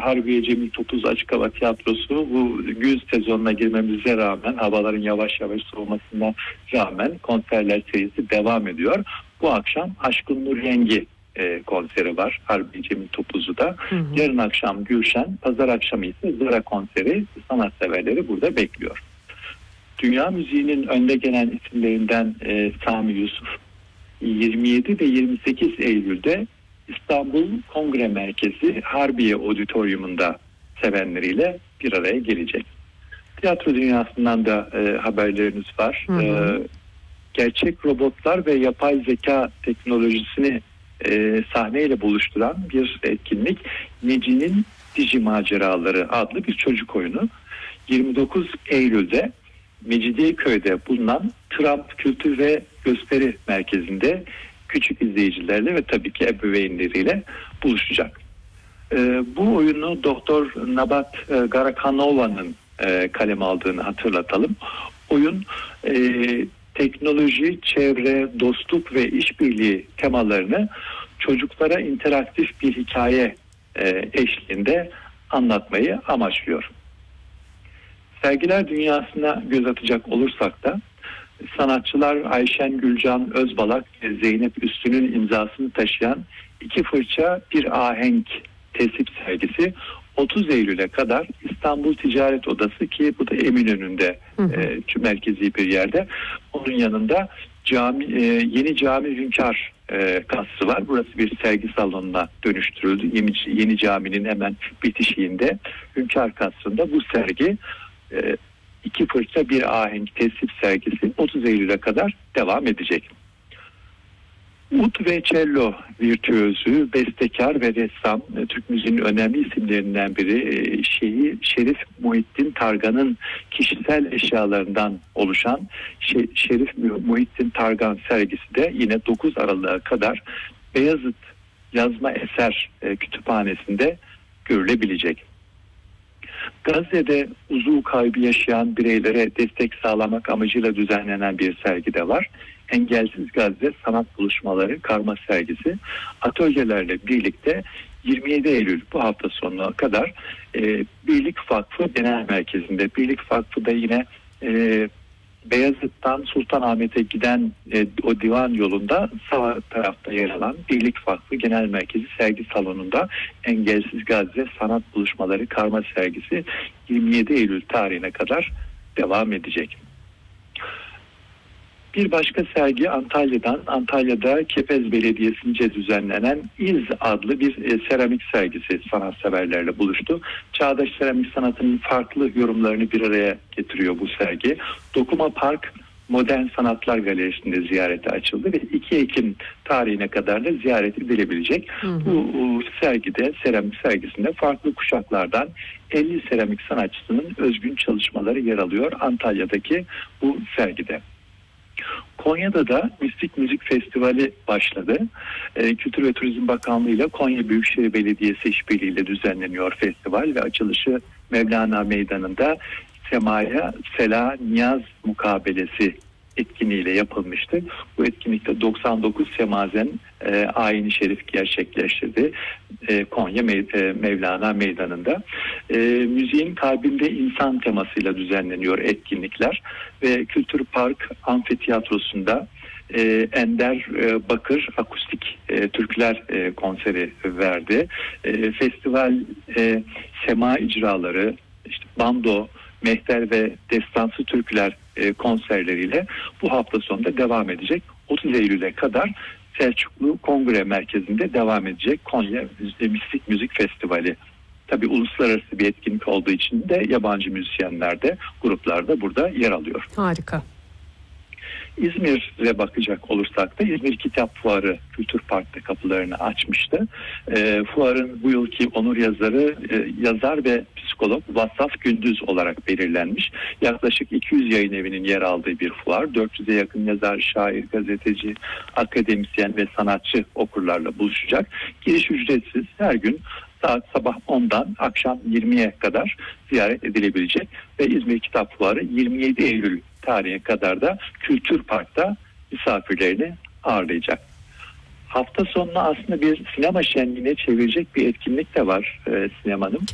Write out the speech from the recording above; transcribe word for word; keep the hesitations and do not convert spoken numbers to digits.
Harbiye Cemil Topuz Açık Hava Tiyatrosu bu güz sezonuna girmemize rağmen, havaların yavaş yavaş soğumasına rağmen konserler serisi devam ediyor. Bu akşam Aşkın Nur Yengi e, konseri var Harbiye Cemil Topuz'da. Hı hı. Yarın akşam Gülşen, pazar akşamı ise Zara konseri sanatseverleri burada bekliyor. Dünya müziğinin önde gelen isimlerinden e, Sami Yusuf yirmi yedi ve yirmi sekiz Eylül'de İstanbul Kongre Merkezi Harbiye Auditorium'unda sevenleriyle bir araya gelecek. Tiyatro dünyasından da e, haberleriniz var. Hı hı. E, gerçek robotlar ve yapay zeka teknolojisini e, sahneyle buluşturan bir etkinlik, Neci'nin Digi Maceraları adlı bir çocuk oyunu. yirmi dokuz Eylül'de Mecidiyeköy'de bulunan Trump Kültür ve Gösteri Merkezi'nde küçük izleyicilerle ve tabii ki ebeveynleriyle buluşacak. Ee, bu oyunu Doktor Nabat e, Garakanova'nın e, kaleme aldığını hatırlatalım. Oyun e, teknoloji, çevre, dostluk ve işbirliği temalarını çocuklara interaktif bir hikaye e, eşliğinde anlatmayı amaçlıyor. Sergiler dünyasına göz atacak olursak da sanatçılar Ayşen Gülcan Özbalak ve Zeynep Üstün'ün imzasını taşıyan İki Fırça Bir Ahenk tesip sergisi otuz Eylül'e kadar İstanbul Ticaret Odası, ki bu da Eminönü'nde hı hı. E, merkezi bir yerde. Onun yanında cami, e, yeni cami Hünkar e, kasrı var. Burası bir sergi salonuna dönüştürüldü. Yeni, yeni caminin hemen bitişiğinde Hünkar kasrında bu sergi e, İki Fırça Bir Ahenk tesip sergisi otuz Eylül'e kadar devam edecek. Ud ve cello virtüözü, bestekar ve ressam, Türk müziğinin önemli isimlerinden biri Şehir, Şerif Muhittin Targan'ın kişisel eşyalarından oluşan Şerif Muhittin Targan sergisi de yine dokuz Aralık'a kadar Beyazıt Yazma Eser Kütüphanesi'nde görülebilecek. Gazze'de uzuv kaybı yaşayan bireylere destek sağlamak amacıyla düzenlenen bir sergi de var. Engelsiz Gazze Sanat Buluşmaları Karma sergisi atölyelerle birlikte yirmi yedi Eylül bu hafta sonuna kadar e, Birlik Vakfı Genel Merkezi'nde. Birlik Vakfı da yine e, Beyazıt'tan Sultanahmet'e giden e, o divan yolunda sağ tarafta yer alan Birlik Vakfı Genel Merkezi sergi salonunda Engelsiz Gazze Sanat Buluşmaları Karma sergisi yirmi yedi Eylül tarihine kadar devam edecek. Bir başka sergi Antalya'dan, Antalya'da Kepez Belediyesi'nce düzenlenen İz adlı bir e, seramik sergisi sanatseverlerle buluştu. Çağdaş seramik sanatının farklı yorumlarını bir araya getiriyor bu sergi. Dokuma Park Modern Sanatlar Galerisi'nde ziyarete açıldı ve iki Ekim tarihine kadar da ziyaret edilebilecek. Hı hı. Bu, bu sergide, seramik sergisinde farklı kuşaklardan elli seramik sanatçısının özgün çalışmaları yer alıyor Antalya'daki bu sergide. Konya'da da Mistik Müzik Festivali başladı. Ee, Kültür ve Turizm Bakanlığı ile Konya Büyükşehir Belediyesi işbirliğiyle düzenleniyor festival ve açılışı Mevlana Meydanı'nda Semaya Sela Niyaz Mukabelesi etkinliğiyle yapılmıştı. Bu etkinlikte doksan dokuz semazen e, ayin-i şerif gerçekleştirdi e, Konya Mev- e, Mevlana Meydanı'nda. E, müziğin kalbinde insan temasıyla düzenleniyor etkinlikler ve Kültür Park Amfiteyatrosu'nda e, Ender e, Bakır akustik e, türküler e, konseri verdi. E, festival e, sema icraları, işte bando, mehter ve destansı türküler e, konserleriyle bu hafta sonunda devam edecek. otuz Eylül'e kadar Selçuklu Kongre Merkezi'nde devam edecek Konya Mistik Müzik Festivali. Tabii uluslararası bir etkinlik olduğu için de yabancı müzisyenler de, gruplar da burada yer alıyor. Harika. İzmir'e bakacak olursak da İzmir Kitap Fuarı Kültür Park'ta kapılarını açmıştı. E, fuarın bu yılki onur yazarı e, yazar ve psikolog Vassaf Gündüz olarak belirlenmiş. Yaklaşık iki yüz yayın evinin yer aldığı bir fuar. dört yüze yakın yazar, şair, gazeteci, akademisyen ve sanatçı okurlarla buluşacak. Giriş ücretsiz, her gün saat sabah ondan akşam yirmiye kadar ziyaret edilebilecek ve İzmir Kitap Fuarı yirmi yedi Eylül tarihe kadar da Kültür Park'ta misafirlerini ağırlayacak. Hafta sonuna aslında bir sinema şenliğine çevirecek bir etkinlik de var e, sinemanın.